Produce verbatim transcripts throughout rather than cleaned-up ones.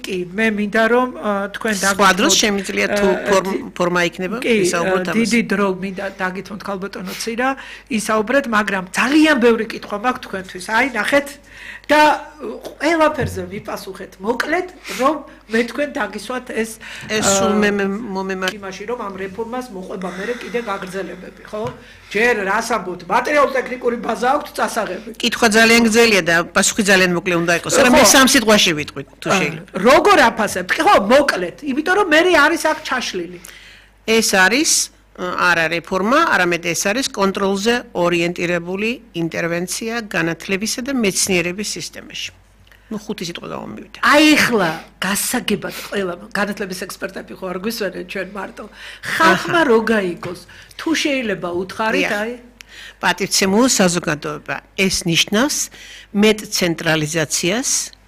კი, მე მინდა რომ თქვენ დაგიწყოთ შემიძლია თუ ფორმა იქნება ისაუბროთ ამაზე. დიდი დრო მინდა დაგიწყოთ ქალბატონო ცირა, ისაუბრეთ, მაგრამ ძალიან ბევრი კითხვა მაქვს თქვენთვის. აი, ნახეთ და ყველაფერზე ვიპასუხეთ მოკლედ, რომ მე თქვენ დაგისვათ ეს ეს სულ მე მომემართ იმაში, რომ ამ რეფორმას მოყვება მერე კიდე გაგრძელებები, ხო? ჯერ რას ამბობთ? მატერიალურ-ტექნიკური ბაზა აქვთ წასაღები. კითხვა ძალიან გრძელია და პასუხი ძალიან მოკლე უნდა იყოს. მაგრამ მე სამ სიტყვაში ვიტყვი, თუ შეიძლება. როგორ აფასებთ? ხო, მოკლედ, იმიტომ რომ მე არის აქ ჩაშლილი. ეს არის არა რეფორმა, არამედ ეს არის კონტროლზე ორიენტირებული ინტერვენცია განათლებისა და მეცნიერების სისტემაში. ну ხუთი სიტყვა გამომივიდა. აი ახლა გასაგებად ყველა განათლების ექსპერტები ხო არ გვისვენენ ჩვენ მარტო. ხალხმა რო გაიგოს, თუ შეიძლება უთხარით აი პატივცემულ საზოგადოება ეს ნიშნავს მეტ ცენტრალიზაციას,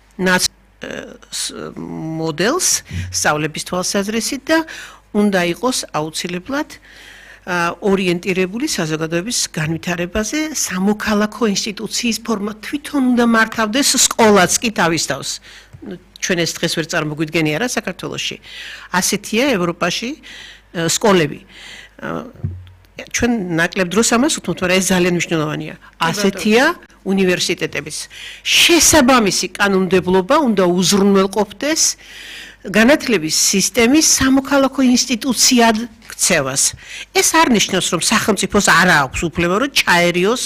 მოდელს სწავლების თვალსაზრისით და უნდა იყოს აუცილებლად ორიენტირებული საზოგადოების განვითარებაზე სამოქალაქო ინსტიტუციის ფორმა თვითონ უნდა მართავდეს სკოლაც კი თავის თავს. ჩვენ ეს დღეს ვერ წარმოგვიდგენია რა საქართველოში. ასეთია ევროპაში სკოლები. ჩვენ ნაკლებ დროს ამას ვთქვით, მაგრამ ეს ძალიან მნიშვნელოვანია. ასეთია უნივერსიტეტებიც. შესაბამისი კანონმდებლობა უნდა უზრუნველყოფდეს განათლების სისტემის სამოქალაქო ინსტიტუციად ქცევას. ეს არ ნიშნავს, რომ სახელმწიფოს არ აქვს უფლება, რომ ჩაერიოს